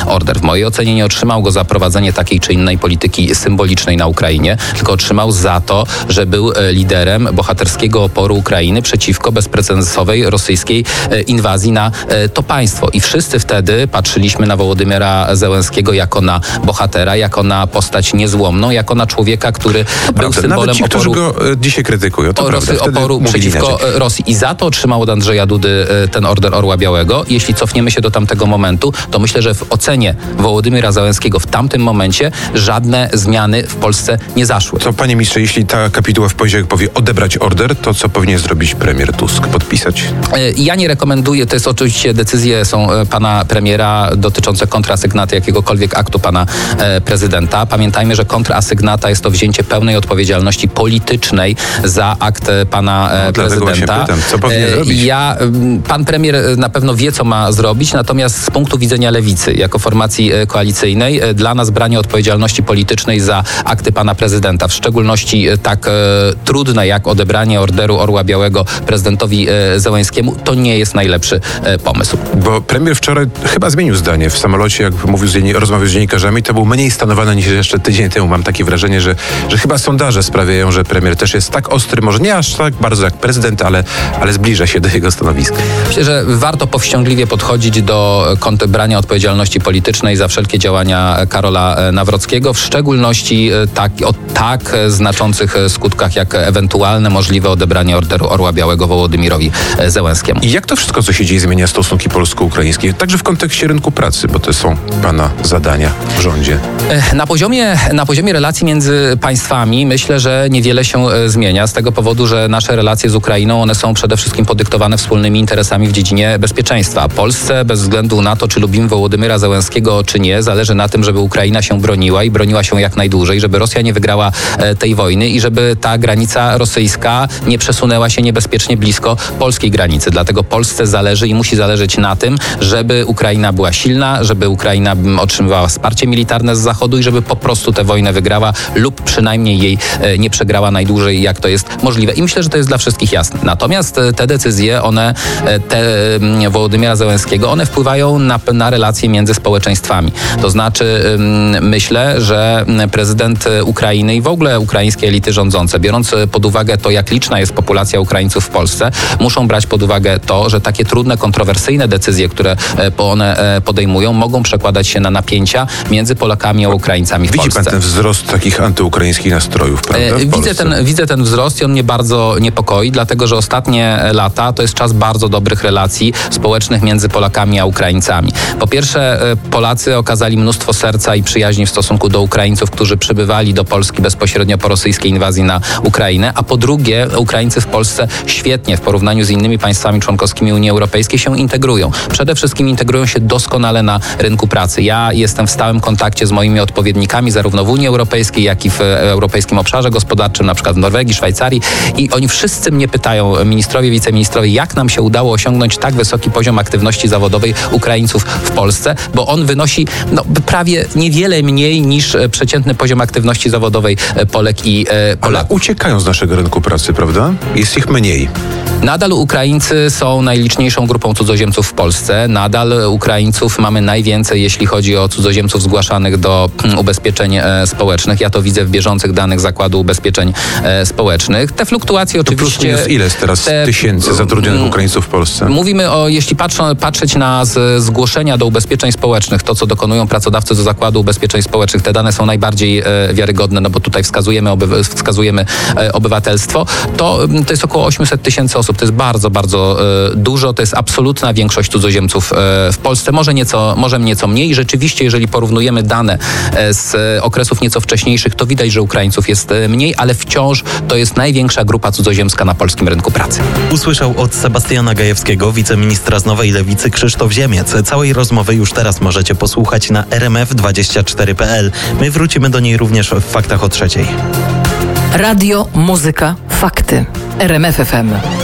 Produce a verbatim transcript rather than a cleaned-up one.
order. W mojej ocenie nie otrzymał go za prowadzenie takiej czy innej polityki symbolicznej na Ukrainie, tylko otrzymał za to, że był liderem bohaterskiego oporu Ukrainy przeciwko bezprecedensowej rosyjskiej inwazji na to państwo. I wszyscy wtedy patrzyliśmy na Wołodymyra Zełenskiego jako na bohatera, jako na postać niezłomną, jako na człowieka, który no był prawda, symbolem nawet ci, oporu, którzy go dzisiaj krytykują, to Rosy, prawda, oporu przeciwko inaczej. Rosji. I za to otrzymał od Andrzeja Dudy ten order Orła Białego. Jeśli cofniemy się do tamtego momentu, to myślę, że w ocenie Wołodymyra Zełenskiego w tamtym momencie żadne zmiany w Polsce nie zaszły. To panie ministrze, jeśli ta kapituła w poniedziałek powie odebrać order, to co powinien zrobić premier Tusk? Podpisać? Ja nie rekomenduję, to jest oczywiście decyzje są pana premiera dotyczące kontrasygnaty jakiegokolwiek aktu pana e, prezydenta. Pamiętajmy, że kontrasygnata jest to wzięcie pełnej odpowiedzialności politycznej za akt pana e, no, prezydenta. Pytam, co powinien e, zrobić? Ja, pan premier na pewno wie, co ma zrobić, natomiast z punktu widzenia Lewicy, jako formacji e, koalicyjnej, e, dla nas branie odpowiedzialności politycznej za akty pana prezydenta, w szczególności e, tak e, trudne jak odebranie orderu Orła Białego prezydentowi e, Zełenskiemu, to nie jest najlepszy e, pomysł. Bo premier wczoraj chyba zmienił zdanie w samolocie, jak mówił z dzienni- rozmawiał z dziennikarzami, to był mniej stanowany niż jeszcze tydzień temu. Mam takie wrażenie, że, że chyba sondaże sprawiają, że premier też jest tak ostry, może nie aż tak bardzo jak prezydent, ale, ale zbliża się do jego stanowiska. Myślę, że warto powściągliwie podchodzić do kont- brania odpowiedzialności politycznej za wszelkie działania Karola Nawrockiego, w szczególności tak, o tak znaczących skutkach, jak ewentualne możliwe odebranie orderu Orła Białego Wołodymyrowi Zełenskiemu. I jak to wszystko, co się dzieje, zmienia stosunki polsko-ukraińskie, także w kontekście rynku pracy, bo to są pana zadania w rządzie? Na poziomie, na poziomie relacji między państwami myślę, że niewiele się zmienia z tego powodu, że nasze relacje z Ukrainą, one są przede wszystkim podyktowane wspólnymi interesami w dziedzinie bezpieczeństwa. Polsce, bez względu na to, czy lubimy Wołodymyra Zełenskiego, czy nie, zależy na tym, żeby Ukraina się broniła i broniła się jak najdłużej, żeby Rosja nie wygrała tej wojny i żeby ta granica rosyjska nie przesunęła się niebezpiecznie blisko polskiej granicy. Dlatego Polsce zależy i musi zależeć na tym, żeby Ukraina była silna, żeby Ukraina otrzymywała wsparcie militarne z Zachodu i żeby po prostu tę wojnę wygrała lub przynajmniej jej nie przegrała najdłużej, jak to jest możliwe. I myślę, że to jest dla wszystkich jasne. Natomiast te decyzje, one, te Wołodymyra Zełenskiego, one wpływają na, na relacje między społeczeństwami. To znaczy myślę, że prezydent Ukrainy i w ogóle ukraińskie elity rządzące, biorąc pod uwagę to, jak liczna jest populacja Ukraińców w Polsce, muszą brać pod uwagę to, że takie trudne, kontrowersyjne decyzje, które one podejmują, mogą przekładać się na napięcia między Polakami a Ukraińcami w Widzi Polsce. pan ten wzrost takich antyukraińskich nastrojów, prawda? W widzę, ten, widzę ten wzrost i on mnie bardzo niepokoi, dlatego że ostatnie lata to jest czas bardzo dobrych relacji społecznych między Polakami a Ukraińcami. Po pierwsze, Polacy okazali mnóstwo serca i przyjaźni w stosunku do Ukraińców, którzy przybywali do Polski bezpośrednio po rosyjskiej inwazji na Ukrainę, a po drugie, Ukraińcy w Polsce świetnie w porównaniu z innymi państwami członkowskimi Unii Europejskiej się integrują. Przede wszystkim integrują się doskonale na rynku pracy. Ja jestem w stałym kontakcie z moimi odpowiednikami zarówno w Unii Europejskiej, jak i w Europejskim Obszarze Gospodarczym, na przykład w Norwegii, Szwajcarii, i oni wszyscy mnie pytają, ministrowie, wiceministrowie, jak nam się udało osiągnąć tak wysoki poziom aktywności zawodowej Ukraińców w Polsce, bo on wynosi no, prawie niewiele mniej niż przeciętny poziom aktywności zawodowej Polek i e, Polaków. Ale uciekają z naszego rynku pracy, prawda? Jest ich mniej. Nadal Ukraińcy są najliczniejszą grupą cudzoziemców w Polsce. Nadal Ukraińców mamy najwięcej, jeśli chodzi o cudzoziemców zgłaszanych do ubezpieczeń e, społecznych. Ja to widzę w bieżących danych Zakładu Ubezpieczeń e, Społecznych. Te fluktuacje to oczywiście... Plus minus ile jest teraz te, tysięcy zatrudnionych Ukraińców w Polsce? Mówimy o, jeśli patrzą, patrzeć na z, zgłoszenia do ubezpieczeń społecznych, to co dokonują pracodawcy do Zakładu Ubezpieczeń Społecznych, te dane są najbardziej e, wiarygodne, no bo tutaj wskazujemy, oby, wskazujemy e, obywatelstwo, to, to jest około osiemset tysięcy osób. To jest bardzo, bardzo e, dużo. To jest absolutna większość cudzoziemców e, w Polsce. Może nieco, może nieco mniej. Rzeczywiście, jeżeli porównujemy dane e, z okresów nieco wcześniejszych, to widać, że Ukraińców jest e, mniej, ale wciąż to jest największa grupa cudzoziemska na polskim rynku pracy. Usłyszał od Sebastiana Gajewskiego, wiceministra z Nowej Lewicy, Krzysztof Ziemiec. Całej rozmowy już teraz możecie posłuchać na r m f dwadzieścia cztery kropka p l. My wrócimy do niej również w Faktach o trzeciej. Radio, muzyka, fakty. R M F F M.